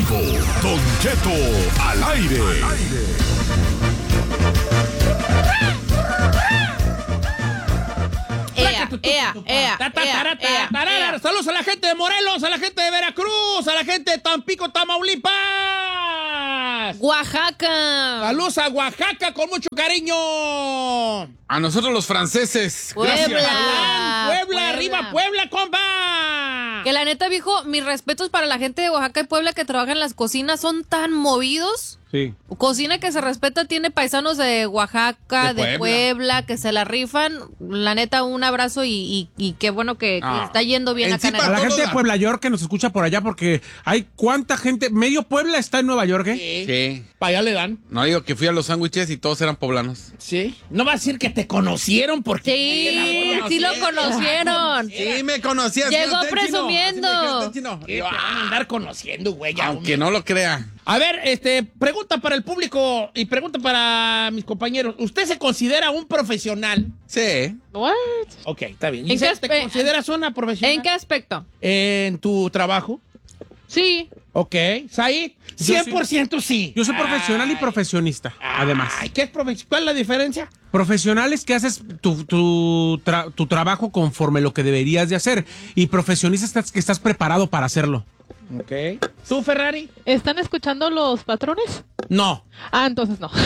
vivo. Don Cheto al aire. Saludos a la gente de Morelos, a la gente de Veracruz, a la gente de Tampico, Tamaulipas. Oaxaca. Saludos a Oaxaca con mucho cariño. A nosotros los franceses. Puebla. Puebla, Puebla. arriba Puebla, compa. Que la neta, viejo, mis respetos para la gente de Oaxaca y Puebla que trabaja en las cocinas, son tan movidos. Sí. Cocina que se respeta, tiene paisanos de Oaxaca, De de Puebla, que se la rifan. La neta, un abrazo y qué bueno que está yendo bien acá en Encima A la el... gente de Puebla York que nos escucha por allá, porque hay cuánta gente, medio Puebla está en Nueva York, ¿eh? Sí. Para allá le dan. No digo que fui a los sándwiches y todos eran poblanos. Sí. No va a decir que te conocieron porque... Sí lo conocieron. Sí, me conocías. Llegó ¿Sí, presumiendo. chino? Te van a andar conociendo, güey. ya, Aunque hombre. no lo crea. A ver, pregunta para el público y pregunta para mis compañeros. ¿Usted se considera un profesional? Sí. What? Ok, está bien. ¿En Giselle, qué ¿te consideras una profesional? ¿En qué aspecto? En tu trabajo. Sí. Ok. ¿Said? 100% sí. Yo soy profesional y profesionista, además. Ay, ¿qué es profesional? ¿Cuál es la diferencia? Profesional es que haces tu trabajo conforme lo que deberías de hacer. Y profesionista es que estás preparado para hacerlo. Ok. ¿Tú, Ferrari? ¿Están escuchando los patrones? No. Ah, entonces no.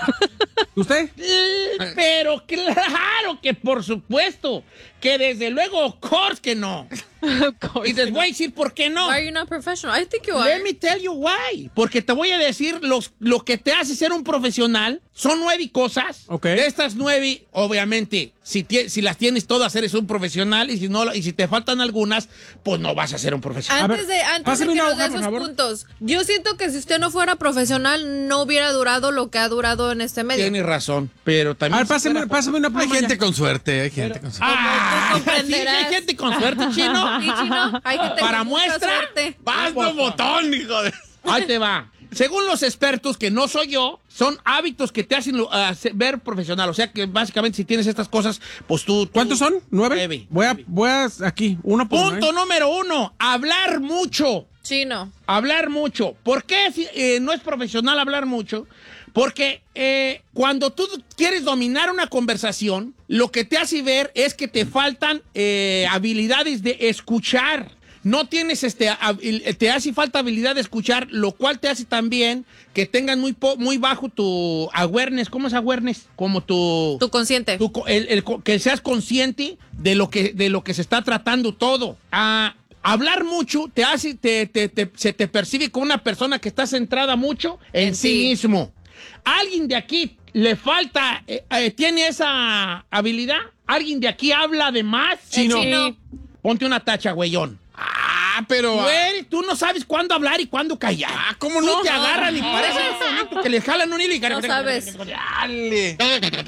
¿Usted? Pero claro que por supuesto. Que desde luego, of course que no. Y les voy a decir por qué no. Why are you not professional? I think you are. Let me tell you why. Porque te voy a decir lo que te hace ser un profesional. Son 9 cosas. Ok. De estas 9, obviamente, si las tienes todas, eres un profesional. Y si te faltan algunas, pues no vas a ser un profesional. Antes de pásame que una nos dé hoja, por esos favor. puntos, yo siento que si usted no fuera profesional, no hubiera durado lo que ha durado en este medio. Tienes razón, pero A también... ver, pásame una Hay pluma. gente ya. con suerte, hay gente con suerte. Ah, Tú comprenderás. sí, hay gente con suerte, chino. Sí, chino, hay gente Para con mucha muestra, suerte. ¡Vas de botón, hijo de... Ahí te va. Según los expertos, que no soy yo, son hábitos que te hacen ver profesional. O sea que básicamente si tienes estas cosas, pues tú... ¿Cuántos son? 9. 9. Voy a aquí, uno por uno. Punto número 1, hablar mucho. Chino. Hablar mucho. ¿Por qué no es profesional hablar mucho? Porque cuando tú quieres dominar una conversación, lo que te hace ver es que te faltan habilidades de escuchar. No tienes te hace falta habilidad de escuchar, lo cual te hace también que tengas muy bajo tu awareness. ¿Cómo es awareness? Como tu Tu consciente. que seas consciente de lo que se está tratando todo. Hablar mucho te hace, se te percibe como una persona que está centrada mucho en sí mismo. ¿Alguien de aquí le falta, tiene esa habilidad? ¿Alguien de aquí habla de más? Chino. Ponte una tacha, güeyón. Pero... Güey, tú no sabes cuándo hablar y cuándo callar. ¿cómo Tú no? te agarran y parece bonito que le jalan un hilo y... No sabes. Dale.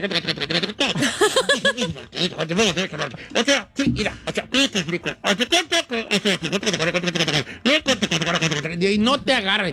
Y no te agarren.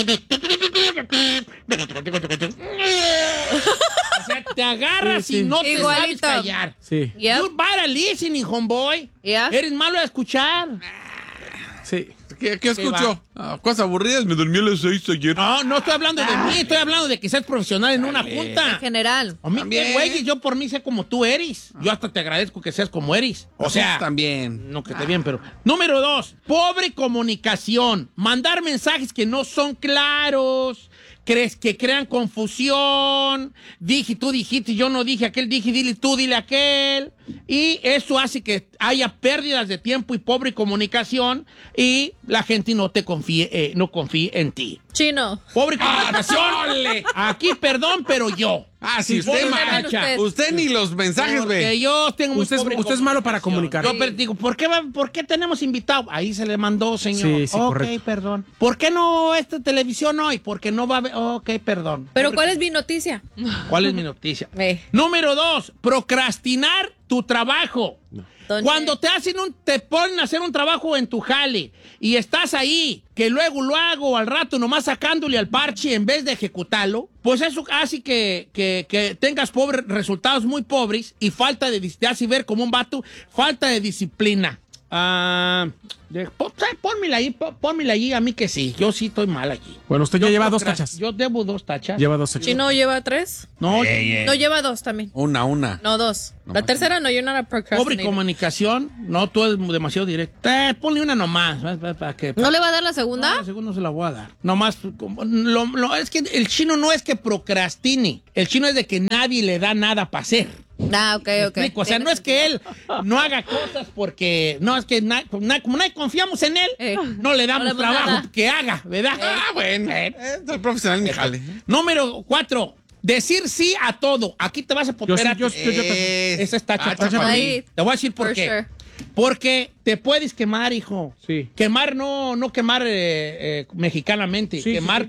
O sea, te agarras Sí, sí. y no te sabes Igualito. callar. Sí, Yep. You're bad at listening, homeboy. Yeah. Eres malo a escuchar. sí. ¿Qué escucho? Cosas aburridas, me dormí a las 6 ayer. No estoy hablando de mí, estoy hablando de que seas profesional en una En junta. general. A mí, También. güey, yo por mí sé como tú eres. Yo hasta te agradezco que seas como eres. O sea, también. no que esté bien, pero... Número 2, pobre comunicación. Mandar mensajes que no son claros. ¿Crees que crean confusión? Tú dijiste, yo no dije, aquel dije, dile tú, dile aquel. Y eso hace que haya pérdidas de tiempo y pobre comunicación y la gente no confíe en ti. Chino. Pobre comunicación. Aquí, perdón, pero yo. Si usted, usted. usted ni los mensajes Porque ve. yo tengo muy Usted pobre es malo para comunicar. Yo digo, ¿por qué tenemos invitado? Ahí se le mandó, señor. Sí, sí, ok, correcto. perdón. ¿Por qué no esta televisión hoy? Porque no va a haber... Ok, perdón. Pero ¿cuál es mi noticia? ¿Cuál es mi noticia? Ve. Número 2, procrastinar tu trabajo. Don Cuando te ponen a hacer un trabajo en tu jale y estás ahí, que luego lo hago al rato nomás sacándole al parche en vez de ejecutarlo, pues eso hace que tengas resultados muy pobres y te hace ver como un vato, falta de disciplina. Pónmela ahí, a mí que sí. Yo sí estoy mal aquí. Bueno, usted ya lleva 2 tachas. Yo debo 2 tachas. Lleva 2 tachas. ¿Chino lleva 3? No, No, lleva 2 también. Una. No, 2. La tercera no, you're not a pobre procrastinator. comunicación. No, tú eres demasiado directo. Ponle una nomás. ¿Para qué? ¿No le va a dar la No, segunda? la segunda no se la voy a dar. Nomás, es que el chino no es que procrastine. El chino es de que nadie le da nada para hacer. Ah, ok. O sea, no es que él no haga cosas porque... No, es que como nadie confiamos en él, no le damos damos trabajo nada. que haga, ¿verdad? Bueno. Soy profesional en mi jale. Número 4. Decir sí a todo. Aquí te vas a poner... Yo también. Esa está Ah, chafa. chafa. Ahí. Te voy a decir por For qué. sure. Porque te puedes quemar, hijo. Sí. Quemar no quemar mexicanamente. Sí, quemar